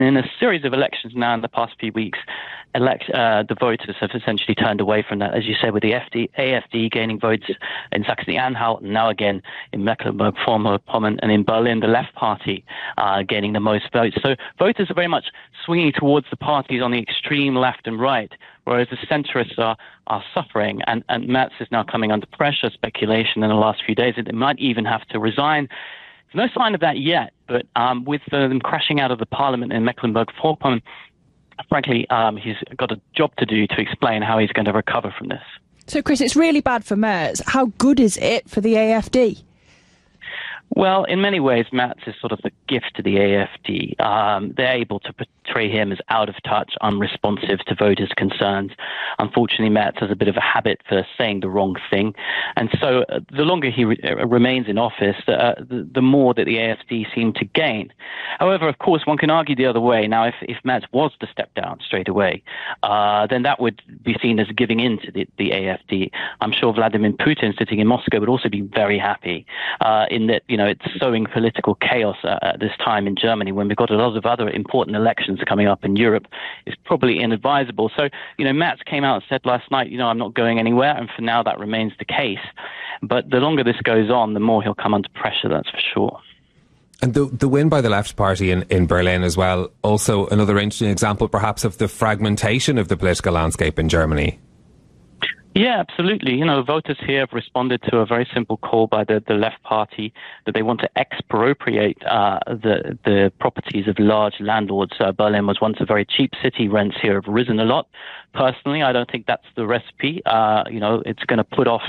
In a series of elections now in the past few weeks, the voters have essentially turned away from that, as you said, with the AfD gaining votes in Saxony-Anhalt, and now again in Mecklenburg-Vorpommern and in Berlin, the Left Party gaining the most votes. So voters are very much swinging towards the parties on the extreme left and right, whereas the centrists are suffering. And Merz is now coming under pressure, speculation in the last few days that it might even have to resign. There's no sign of that yet, but with them crashing out of the parliament in Mecklenburg-Vorpommern, frankly, he's got a job to do to explain how he's going to recover from this. So, Chris, it's really bad for Merz. How good is it for the AfD? Well, in many ways, Merz is sort of the gift to the AfD. They're able to portray him as out of touch, unresponsive to voters' concerns. Unfortunately, Merz has a bit of a habit for saying the wrong thing. And so the longer he remains in office, the more that the AfD seem to gain. However, of course, one can argue the other way. Now, if Merz was to step down straight away, then that would be seen as giving in to the AfD. I'm sure Vladimir Putin, sitting in Moscow, would also be very happy in that, it's sowing political chaos at this time in Germany when we've got a lot of other important elections coming up in Europe. It's probably inadvisable. So, Merz came out and said last night, I'm not going anywhere. And for now, that remains the case. But the longer this goes on, the more he'll come under pressure, that's for sure. And the win by the Left Party in Berlin as well, also another interesting example perhaps of the fragmentation of the political landscape in Germany. Yeah, absolutely. Voters here have responded to a very simple call by the Left Party that they want to expropriate the properties of large landlords. Berlin was once a very cheap city. Rents here have risen a lot. Personally, I don't think that's the recipe. It's going to put off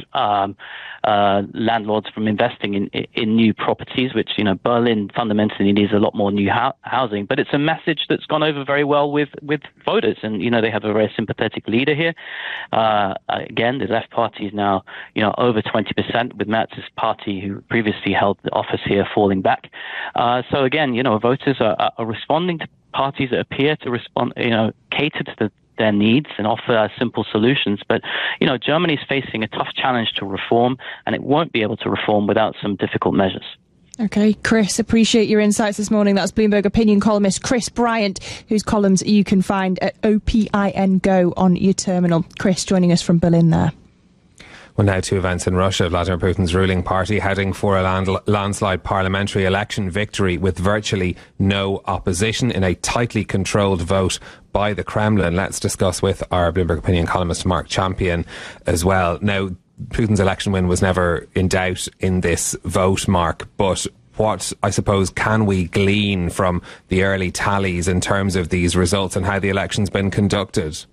landlords from investing in new properties, which, Berlin fundamentally needs a lot more new housing. But it's a message that's gone over very well with voters. And, they have a very sympathetic leader here. Again, the Left Party is now, over 20%, with Merz's party, who previously held the office here, falling back. So again, voters are responding to parties that appear to respond, cater to their needs and offer simple solutions. But, Germany's facing a tough challenge to reform, and it won't be able to reform without some difficult measures. OK, Chris, appreciate your insights this morning. That's Bloomberg opinion columnist Chris Bryant, whose columns you can find at OPIN Go on your terminal. Chris joining us from Berlin there. Well, now to events in Russia. Vladimir Putin's ruling party heading for a landslide parliamentary election victory with virtually no opposition in a tightly controlled vote by the Kremlin. Let's discuss with our Bloomberg opinion columnist Mark Champion as well. Now, Putin's election win was never in doubt in this vote, Mark, but what, I suppose, can we glean from the early tallies in terms of these results and how the election's been conducted?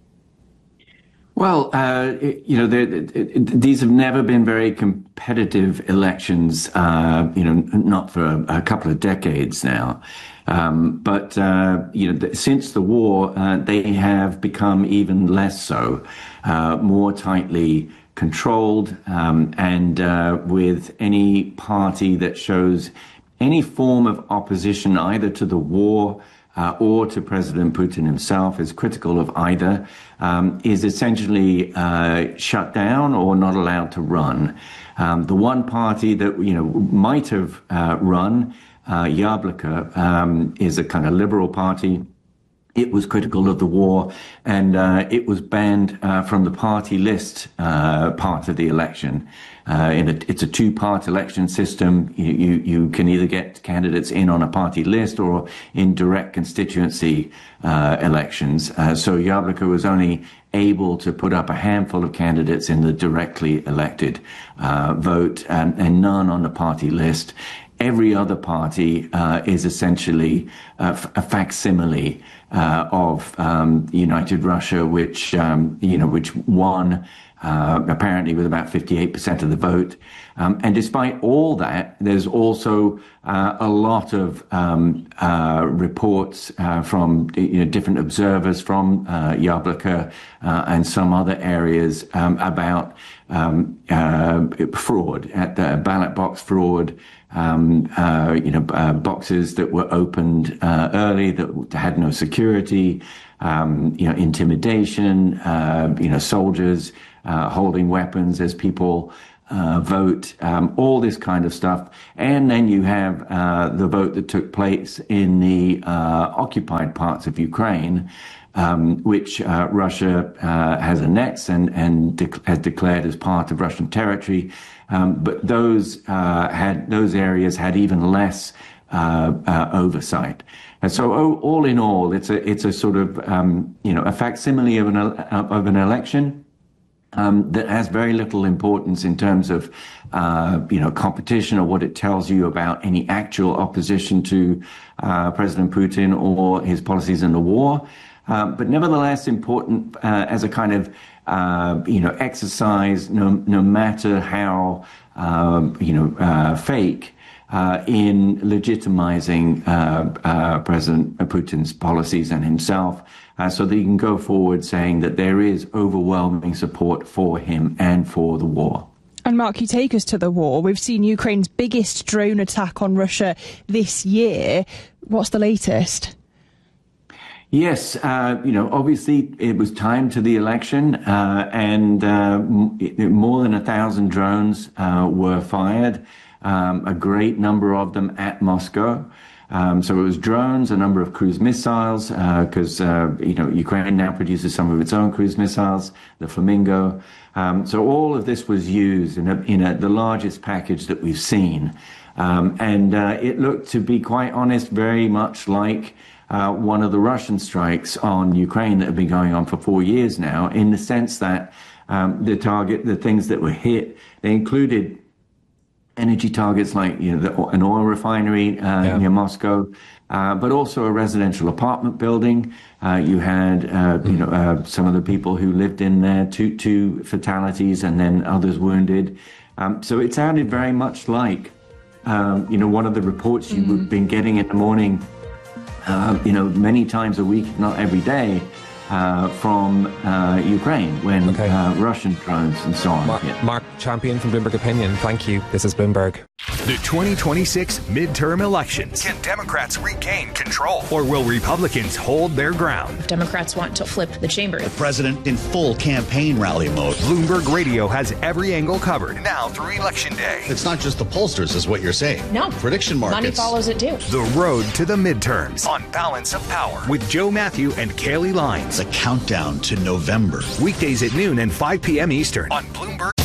Well, these have never been very competitive elections, not for a couple of decades now. But since the war, they have become even less so, more tightly controlled, and with any party that shows any form of opposition either to the war or to President Putin himself, is critical of either, is essentially shut down or not allowed to run. The one party that might have run, Yabloko, is a kind of liberal party. It was critical of the war, and it was banned from the party list part of the election. It's a two-part election system. You can either get candidates in on a party list or in direct constituency elections. So Yabloko was only able to put up a handful of candidates in the directly elected vote, and none on the party list. Every other party is essentially a facsimile of United Russia, which won apparently with about 58% of the vote. And despite all that, there's also a lot of reports from different observers from Yabloko and some other areas about fraud, at the ballot box fraud. Boxes that were opened early that had no security, intimidation, soldiers holding weapons as people vote, all this kind of stuff. And then you have the vote that took place in the occupied parts of Ukraine, which Russia has annexed and has declared as part of Russian territory. But those areas had even less oversight. And so, all in all, it's a sort of a facsimile of an election that has very little importance in terms of competition or what it tells you about any actual opposition to President Putin or his policies in the war. But nevertheless important as a kind of exercise, no matter how fake, in legitimizing President Putin's policies and himself, so that he can go forward saying that there is overwhelming support for him and for the war. And Mark, you take us to the war. We've seen Ukraine's biggest drone attack on Russia this year. What's the latest? Yes, obviously it was timed to the election, and more than 1,000 drones were fired, a great number of them at Moscow. So it was drones, a number of cruise missiles, because Ukraine now produces some of its own cruise missiles, the Flamingo. So all of this was used in the largest package that we've seen, and it looked, to be quite honest, very much like one of the Russian strikes on Ukraine that have been going on for 4 years now, in the sense that the things that were hit, they included energy targets like an oil refinery near Moscow, but also a residential apartment building. You had some of the people who lived in there, two fatalities, and then others wounded. So it sounded very much like one of the reports you've been getting in the morning, many times a week, if not every day, from Ukraine when Russian drones and so on. Mark Champion from Bloomberg Opinion, thank you. This is Bloomberg. The 2026 midterm elections. Can Democrats regain control, or will Republicans hold their ground? Democrats want to flip the chamber. The president in full campaign rally mode. Bloomberg Radio has every angle covered now through Election Day. It's not just the pollsters, is what you're saying. No. Prediction markets. Money follows it too. The road to the midterms on Balance of Power with Joe Matthew and Kaylee Lyons. The countdown to November. Weekdays at noon and 5 p.m. Eastern on Bloomberg.